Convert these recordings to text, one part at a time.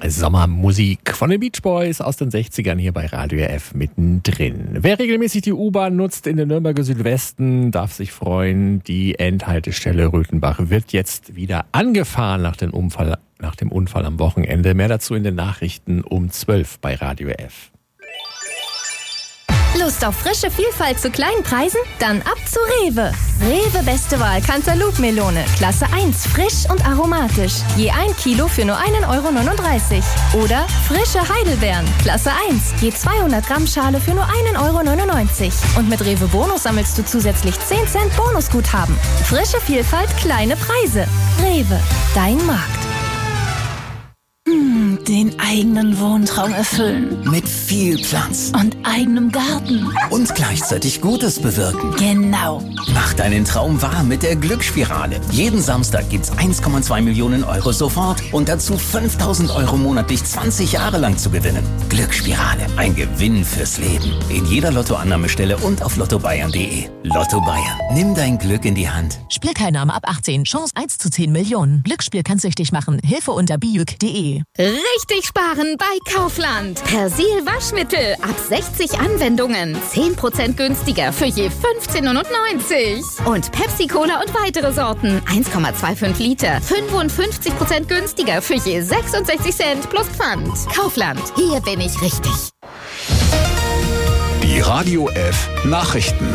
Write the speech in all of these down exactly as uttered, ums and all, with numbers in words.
Sommermusik von den Beach Boys aus den sechzigern hier bei Radio F mittendrin. Wer regelmäßig die U-Bahn nutzt in den Nürnberger Südwesten, darf sich freuen. Die Endhaltestelle Röthenbach wird jetzt wieder angefahren nach dem Unfall, nach dem Unfall am Wochenende. Mehr dazu in den Nachrichten um zwölf bei Radio F. Lust auf frische Vielfalt zu kleinen Preisen? Dann ab zu Rewe. Rewe Beste Wahl Cantaloupe-Melone. Klasse eins, frisch und aromatisch. Je ein Kilo für nur ein Euro neununddreißig. Oder frische Heidelbeeren. Klasse eins, je zweihundert Gramm Schale für nur ein Euro neunundneunzig. Und mit Rewe Bonus sammelst du zusätzlich zehn Cent Bonusguthaben. Frische Vielfalt, kleine Preise. Rewe, dein Markt. Hm, den eigenen Wohntraum erfüllen. Mit viel Platz. Und eigenem Garten. Und gleichzeitig Gutes bewirken. Genau. Mach deinen Traum wahr mit der Glücksspirale. Jeden Samstag gibt's eins Komma zwei Millionen Euro sofort und dazu fünftausend Euro monatlich zwanzig Jahre lang zu gewinnen. Glücksspirale, ein Gewinn fürs Leben. In jeder Lottoannahmestelle und auf lotto bayern punkt de. Lotto Bayern, nimm dein Glück in die Hand. Spielteilnahme ab achtzehn, Chance eins zu zehn Millionen. Glücksspiel kann süchtig machen. Hilfe unter bijuk punkt de. Richtig sparen bei Kaufland. Persil Waschmittel ab sechzig Anwendungen. zehn Prozent günstiger für je fünfzehn neunundneunzig. Und Pepsi Cola und weitere Sorten. eins Komma fünfundzwanzig Liter. fünfundfünfzig Prozent günstiger für je sechsundsechzig Cent plus Pfand. Kaufland. Hier bin ich richtig. Die Radio F Nachrichten.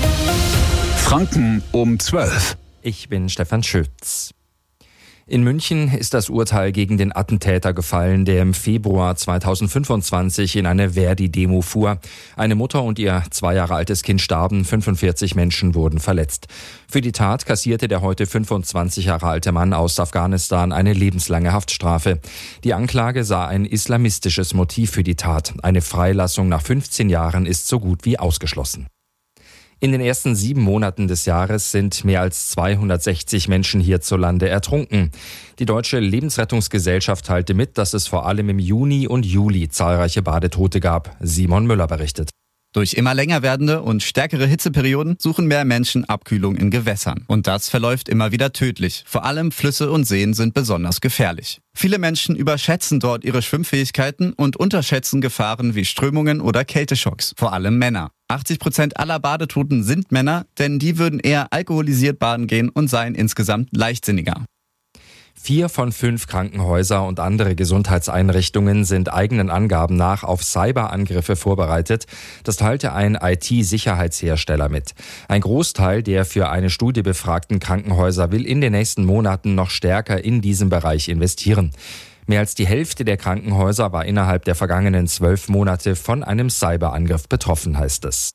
Franken um zwölf. Ich bin Stefan Schütz. In München ist das Urteil gegen den Attentäter gefallen, der im Februar zweitausendfünfundzwanzig in eine Verdi-Demo fuhr. Eine Mutter und ihr zwei Jahre altes Kind starben, fünfundvierzig Menschen wurden verletzt. Für die Tat kassierte der heute fünfundzwanzig Jahre alte Mann aus Afghanistan eine lebenslange Haftstrafe. Die Anklage sah ein islamistisches Motiv für die Tat. Eine Freilassung nach fünfzehn Jahren ist so gut wie ausgeschlossen. In den ersten sieben Monaten des Jahres sind mehr als zweihundertsechzig Menschen hierzulande ertrunken. Die Deutsche Lebensrettungsgesellschaft teilte mit, dass es vor allem im Juni und Juli zahlreiche Badetote gab. Simon Müller berichtet. Durch immer länger werdende und stärkere Hitzeperioden suchen mehr Menschen Abkühlung in Gewässern. Und das verläuft immer wieder tödlich. Vor allem Flüsse und Seen sind besonders gefährlich. Viele Menschen überschätzen dort ihre Schwimmfähigkeiten und unterschätzen Gefahren wie Strömungen oder Kälteschocks. Vor allem Männer. achtzig Prozent aller Badetoten sind Männer, denn die würden eher alkoholisiert baden gehen und seien insgesamt leichtsinniger. Vier von fünf Krankenhäuser und andere Gesundheitseinrichtungen sind eigenen Angaben nach auf Cyberangriffe vorbereitet. Das teilte ein I T-Sicherheitshersteller mit. Ein Großteil der für eine Studie befragten Krankenhäuser will in den nächsten Monaten noch stärker in diesem Bereich investieren. Mehr als die Hälfte der Krankenhäuser war innerhalb der vergangenen zwölf Monate von einem Cyberangriff betroffen, heißt es.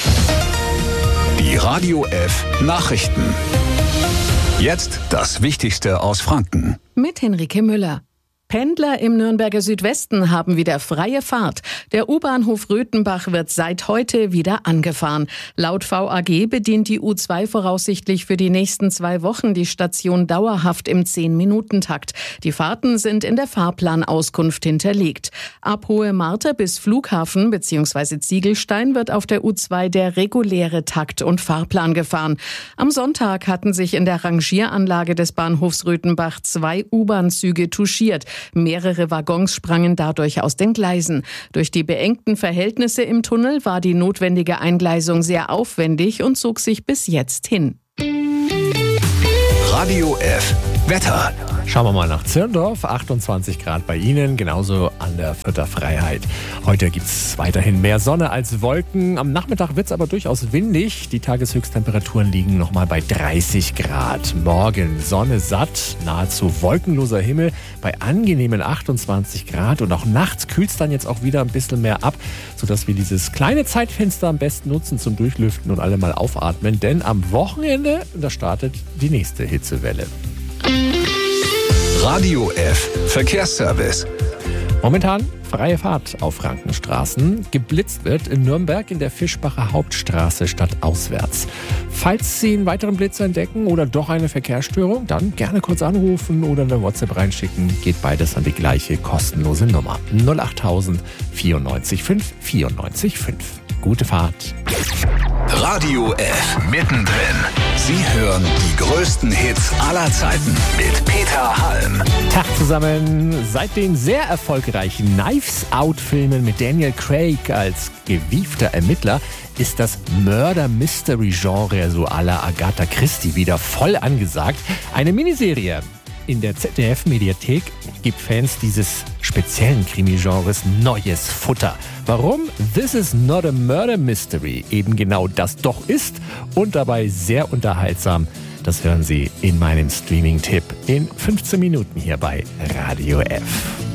Die Radio F Nachrichten. Jetzt das Wichtigste aus Franken. Mit Henrike Müller. Pendler im Nürnberger Südwesten haben wieder freie Fahrt. Der U-Bahnhof Röthenbach wird seit heute wieder angefahren. Laut V A G bedient die U zwei voraussichtlich für die nächsten zwei Wochen die Station dauerhaft im zehn-Minuten-Takt. Die Fahrten sind in der Fahrplanauskunft hinterlegt. Ab Hohe Marter bis Flughafen bzw. Ziegelstein wird auf der U zwei der reguläre Takt und Fahrplan gefahren. Am Sonntag hatten sich in der Rangieranlage des Bahnhofs Röthenbach zwei U-Bahn-Züge touchiert. Mehrere Waggons sprangen dadurch aus den Gleisen. Durch die beengten Verhältnisse im Tunnel war die notwendige Eingleisung sehr aufwendig und zog sich bis jetzt hin. Radio F Wetter. Schauen wir mal nach Zirndorf, achtundzwanzig Grad bei Ihnen, genauso an der Fürther Freiheit. Heute gibt es weiterhin mehr Sonne als Wolken. Am Nachmittag wird es aber durchaus windig. Die Tageshöchsttemperaturen liegen nochmal bei dreißig Grad. Morgen Sonne satt, nahezu wolkenloser Himmel bei angenehmen achtundzwanzig Grad. Und auch nachts kühlt es dann jetzt auch wieder ein bisschen mehr ab, sodass wir dieses kleine Zeitfenster am besten nutzen zum Durchlüften und alle mal aufatmen. Denn am Wochenende, da startet die nächste Hitzewelle. Radio F Verkehrsservice. Momentan freie Fahrt auf Frankenstraßen. Geblitzt wird in Nürnberg in der Fischbacher Hauptstraße stadtauswärts. Falls Sie einen weiteren Blitz entdecken oder doch eine Verkehrsstörung, dann gerne kurz anrufen oder eine WhatsApp reinschicken. Geht beides an die gleiche kostenlose Nummer. null achttausend vierundneunzig fünf vierundneunzig fünf. Gute Fahrt. Radio F. Mittendrin. Sie hören die größten Hits aller Zeiten mit Peter Halm. Tag zusammen. Seit den sehr erfolgreichen Knives Out-Filmen mit Daniel Craig als gewiefter Ermittler ist das Murder-Mystery-Genre so à la Agatha Christie wieder voll angesagt. Eine Miniserie in der Z D F-Mediathek gibt Fans dieses speziellen Krimi-Genres neues Futter. Warum This is not a Murder Mystery eben genau das doch ist und dabei sehr unterhaltsam, das hören Sie in meinem Streaming-Tipp in fünfzehn Minuten hier bei Radio F.